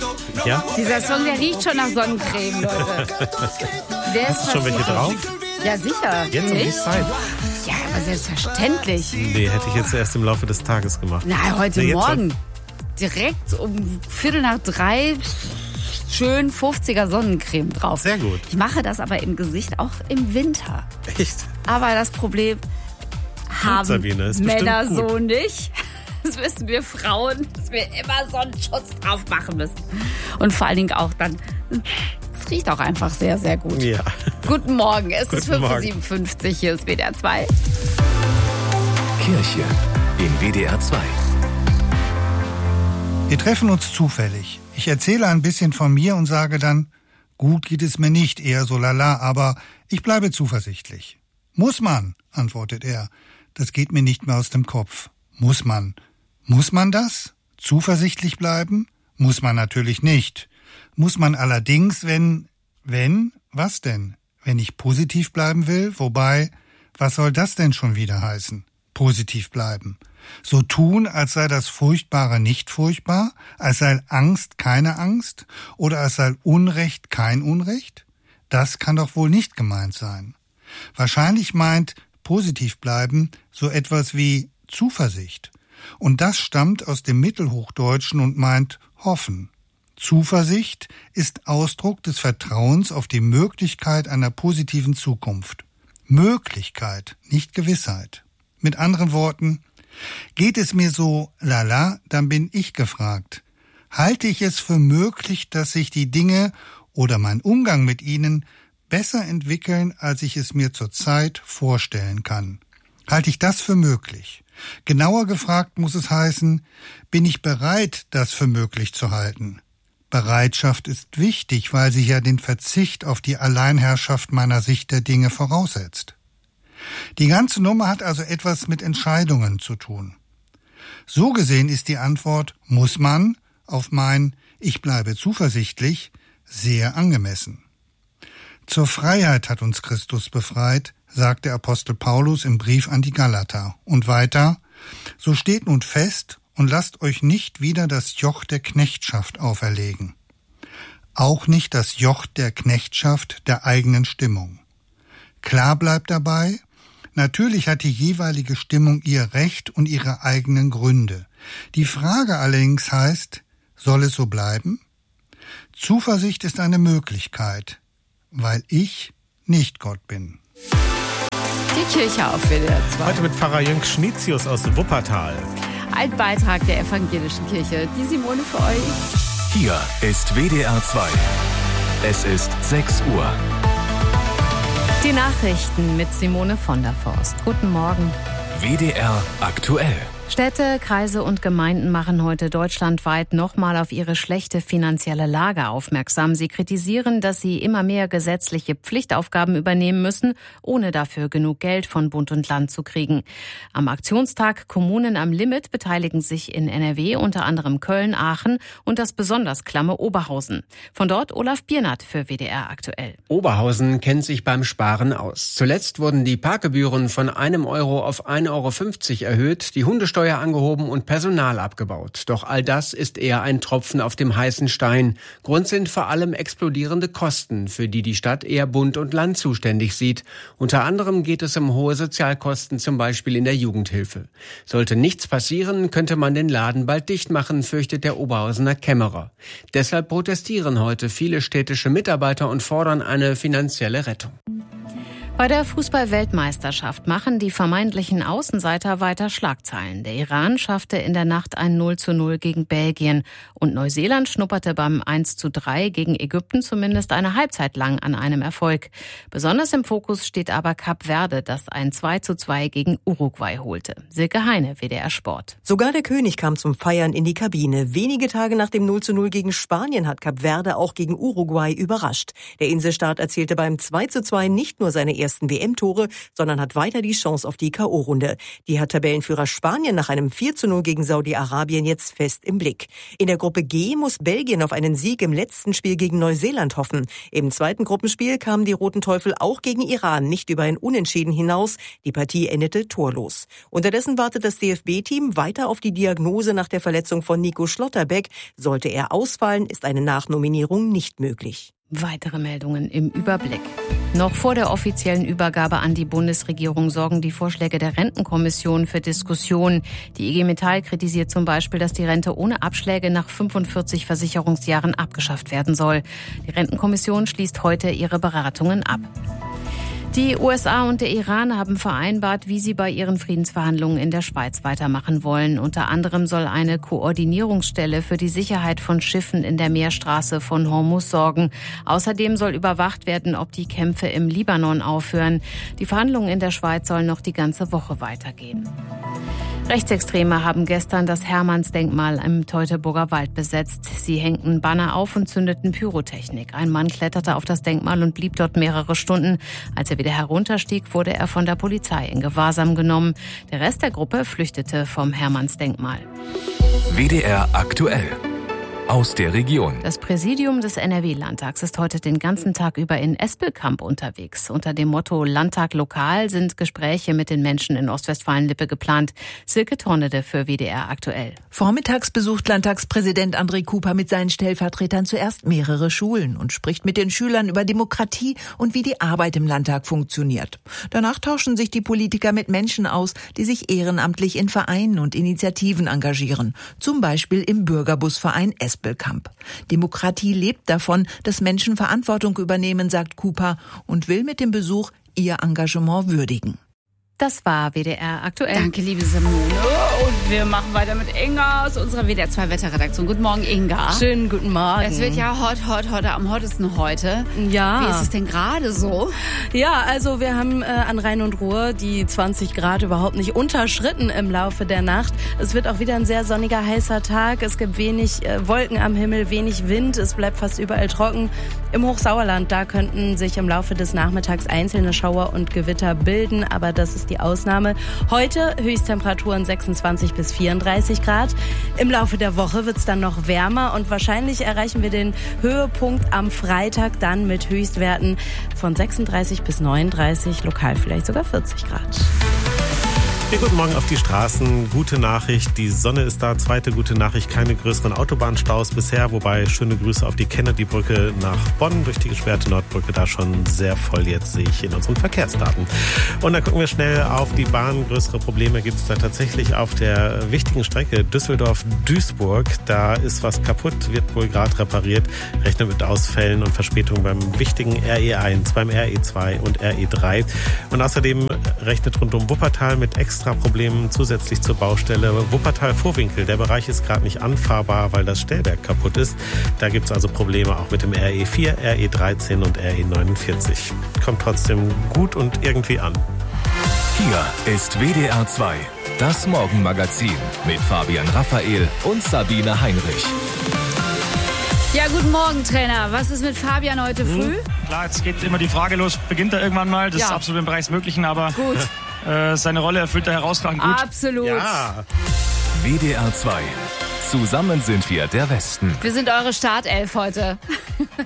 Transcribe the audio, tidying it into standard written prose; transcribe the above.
Ja? Dieser Song, der riecht schon nach Sonnencreme, Leute. Der Hast du schon welche drauf? Ja, sicher. Jetzt um die Nicht? Zeit? Ja, aber selbstverständlich. Nee, hätte ich jetzt erst im Laufe des Tages gemacht. Na, heute Nee, jetzt Morgen. Direkt um 2:45 schön 50er Sonnencreme drauf. Sehr gut. Ich mache das aber im Gesicht auch im Winter. Echt? Aber das Problem haben Sabine, ist Männer bestimmt gut. so nicht. Das wissen wir Frauen, dass wir immer Sonnenschutz drauf machen müssen. Und vor allen Dingen auch dann, es riecht auch einfach sehr, sehr gut. Ja. Guten Morgen, es ist Guten 5:57 Uhr, hier ist WDR 2. Kirche in WDR 2. Wir treffen uns zufällig. Ich erzähle ein bisschen von mir und sage dann, gut geht es mir nicht, eher so lala, aber ich bleibe zuversichtlich. Muss man, antwortet er. Das geht mir nicht mehr aus dem Kopf. Muss man. Muss man das? Zuversichtlich bleiben? Muss man natürlich nicht. Muss man allerdings, wenn, was denn? Wenn ich positiv bleiben will? Wobei, was soll das denn schon wieder heißen? Positiv bleiben. So tun, als sei das Furchtbare nicht furchtbar, als sei Angst keine Angst oder als sei Unrecht kein Unrecht? Das kann doch wohl nicht gemeint sein. Wahrscheinlich meint positiv bleiben so etwas wie Zuversicht. Und das stammt aus dem Mittelhochdeutschen und meint hoffen. Zuversicht ist Ausdruck des Vertrauens auf die Möglichkeit einer positiven Zukunft. Möglichkeit, nicht Gewissheit. Mit anderen Worten, geht es mir so lala, dann bin ich gefragt. Halte ich es für möglich, dass sich die Dinge oder mein Umgang mit ihnen besser entwickeln, als ich es mir zurzeit vorstellen kann? Halte ich das für möglich? Genauer gefragt muss es heißen, bin ich bereit, das für möglich zu halten? Bereitschaft ist wichtig, weil sie ja den Verzicht auf die Alleinherrschaft meiner Sicht der Dinge voraussetzt. Die ganze Nummer hat also etwas mit Entscheidungen zu tun. So gesehen ist die Antwort muss man auf mein Ich bleibe zuversichtlich sehr angemessen. Zur Freiheit hat uns Christus befreit, sagt der Apostel Paulus im Brief an die Galater. Und weiter, so steht nun fest und lasst euch nicht wieder das Joch der Knechtschaft auferlegen. Auch nicht das Joch der Knechtschaft der eigenen Stimmung. Klar bleibt dabei, natürlich hat die jeweilige Stimmung ihr Recht und ihre eigenen Gründe. Die Frage allerdings heißt, soll es so bleiben? Zuversicht ist eine Möglichkeit, weil ich nicht Gott bin. Die Kirche auf WDR 2. Heute mit Pfarrer Jürgen Schnitzius aus Wuppertal. Ein Beitrag der evangelischen Kirche. Die Simone für euch. Hier ist WDR 2. Es ist 6 Uhr. Die Nachrichten mit Simone von der Forst. Guten Morgen. WDR aktuell. Städte, Kreise und Gemeinden machen heute deutschlandweit nochmal auf ihre schlechte finanzielle Lage aufmerksam. Sie kritisieren, dass sie immer mehr gesetzliche Pflichtaufgaben übernehmen müssen, ohne dafür genug Geld von Bund und Land zu kriegen. Am Aktionstag Kommunen am Limit beteiligen sich in NRW unter anderem Köln, Aachen und das besonders klamme Oberhausen. Von dort Olaf Biernat für WDR aktuell. Oberhausen kennt sich beim Sparen aus. Zuletzt wurden die Parkgebühren von 1 Euro auf 1,50 Euro erhöht, die Hundesteuer angehoben und Personal abgebaut. Doch all das ist eher ein Tropfen auf dem heißen Stein. Grund sind vor allem explodierende Kosten, für die die Stadt eher Bund und Land zuständig sieht. Unter anderem geht es um hohe Sozialkosten, zum Beispiel in der Jugendhilfe. Sollte nichts passieren, könnte man den Laden bald dicht machen, fürchtet der Oberhausener Kämmerer. Deshalb protestieren heute viele städtische Mitarbeiter und fordern eine finanzielle Rettung. Bei der Fußball-Weltmeisterschaft machen die vermeintlichen Außenseiter weiter Schlagzeilen. Der Iran schaffte in der Nacht ein 0:0 gegen Belgien und Neuseeland schnupperte beim 1:3 gegen Ägypten zumindest eine Halbzeit lang an einem Erfolg. Besonders im Fokus steht aber Kap Verde, das ein 2:2 gegen Uruguay holte. Silke Heine, WDR Sport. Sogar der König kam zum Feiern in die Kabine. Wenige Tage nach dem 0:0 gegen Spanien hat Kap Verde auch gegen Uruguay überrascht. Der Inselstaat erzielte beim 2:2 nicht nur seine ersten WM-Tore, sondern hat weiter die Chance auf die K.O.-Runde. Die hat Tabellenführer Spanien nach einem 4:0 gegen Saudi-Arabien jetzt fest im Blick. In der Gruppe G muss Belgien auf einen Sieg im letzten Spiel gegen Neuseeland hoffen. Im zweiten Gruppenspiel kamen die Roten Teufel auch gegen Iran nicht über ein Unentschieden hinaus. Die Partie endete torlos. Unterdessen wartet das DFB-Team weiter auf die Diagnose nach der Verletzung von Nico Schlotterbeck. Sollte er ausfallen, ist eine Nachnominierung nicht möglich. Weitere Meldungen im Überblick. Noch vor der offiziellen Übergabe an die Bundesregierung sorgen die Vorschläge der Rentenkommission für Diskussionen. Die IG Metall kritisiert zum Beispiel, dass die Rente ohne Abschläge nach 45 Versicherungsjahren abgeschafft werden soll. Die Rentenkommission schließt heute ihre Beratungen ab. Die USA und der Iran haben vereinbart, wie sie bei ihren Friedensverhandlungen in der Schweiz weitermachen wollen. Unter anderem soll eine Koordinierungsstelle für die Sicherheit von Schiffen in der Meerstraße von Hormuz sorgen. Außerdem soll überwacht werden, ob die Kämpfe im Libanon aufhören. Die Verhandlungen in der Schweiz sollen noch die ganze Woche weitergehen. Rechtsextreme haben gestern das Hermannsdenkmal im Teutoburger Wald besetzt. Sie hängten Banner auf und zündeten Pyrotechnik. Ein Mann kletterte auf das Denkmal und blieb dort mehrere Stunden. Als er wieder herunterstieg, wurde er von der Polizei in Gewahrsam genommen. Der Rest der Gruppe flüchtete vom Hermannsdenkmal. WDR aktuell. Aus der Region. Das Präsidium des NRW-Landtags ist heute den ganzen Tag über in Espelkamp unterwegs. Unter dem Motto Landtag lokal sind Gespräche mit den Menschen in Ostwestfalen-Lippe geplant. Silke Tornede für WDR aktuell. Vormittags besucht Landtagspräsident André Kuper mit seinen Stellvertretern zuerst mehrere Schulen und spricht mit den Schülern über Demokratie und wie die Arbeit im Landtag funktioniert. Danach tauschen sich die Politiker mit Menschen aus, die sich ehrenamtlich in Vereinen und Initiativen engagieren. Zum Beispiel im Bürgerbusverein Espelkamp. Demokratie lebt davon, dass Menschen Verantwortung übernehmen, sagt Kuper, und will mit dem Besuch ihr Engagement würdigen. Das war WDR aktuell. Danke, liebe Simone. Und wir machen weiter mit Inga aus unserer WDR 2 Wetterredaktion. Guten Morgen, Inga. Schönen guten Morgen. Es wird ja heute am hottesten heute. Ja. Wie ist es denn gerade so? Ja, also wir haben an Rhein und Ruhr die 20 Grad überhaupt nicht unterschritten im Laufe der Nacht. Es wird auch wieder ein sehr sonniger, heißer Tag. Es gibt wenig Wolken am Himmel, wenig Wind. Es bleibt fast überall trocken. Im Hochsauerland, da könnten sich im Laufe des Nachmittags einzelne Schauer und Gewitter bilden, aber das ist die Ausnahme. Heute Höchsttemperaturen 26 bis 34 Grad. Im Laufe der Woche wird es dann noch wärmer und wahrscheinlich erreichen wir den Höhepunkt am Freitag dann mit Höchstwerten von 36 bis 39, lokal vielleicht sogar 40 Grad. Ja, guten Morgen auf die Straßen. Gute Nachricht, die Sonne ist da. Zweite gute Nachricht, keine größeren Autobahnstaus bisher. Wobei, schöne Grüße auf die Kennedy-Brücke nach Bonn durch die gesperrte Nordbrücke. Da schon sehr voll jetzt, sehe ich in unseren Verkehrsdaten. Und dann gucken wir schnell auf die Bahn. Größere Probleme gibt es da tatsächlich auf der wichtigen Strecke Düsseldorf-Duisburg. Da ist was kaputt, wird wohl gerade repariert. Rechnet mit Ausfällen und Verspätungen beim wichtigen RE1, beim RE2 und RE3. Und außerdem rechnet rund um Wuppertal mit extra Problemen zusätzlich zur Baustelle. Wuppertal-Vorwinkel, der Bereich ist gerade nicht anfahrbar, weil das Stellwerk kaputt ist. Da gibt es also Probleme auch mit dem RE4, RE13 und RE49. Kommt trotzdem gut und irgendwie an. Hier ist WDR 2, das Morgenmagazin mit Fabian Raphael und Sabine Heinrich. Ja, guten Morgen, Trainer. Was ist mit Fabian heute früh? Klar, jetzt geht immer die Frage los, beginnt er irgendwann mal? Das ist absolut im Bereich des Möglichen, aber gut. Seine Rolle erfüllt er herausragend gut. Absolut. Ja. WDR 2. Zusammen sind wir der Westen. Wir sind eure Startelf heute.